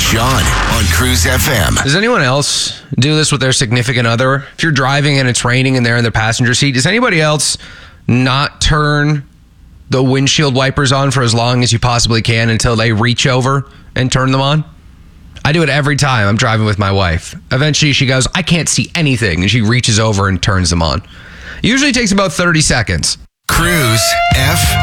John on Cruise FM. Does anyone else do this with their significant other? If you're driving and it's raining and they're in the passenger seat, does anybody else not turn the windshield wipers on for as long as you possibly can until they reach over and turn them on? I do it every time I'm driving with my wife. Eventually she goes, I can't see anything. And she reaches over and turns them on. Usually takes about 30 seconds. Cruise F.